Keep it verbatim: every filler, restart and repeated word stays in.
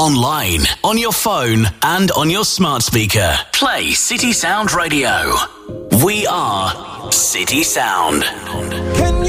online, on your phone, and on your smart speaker. Play City Sound Radio. We are City Sound. Can you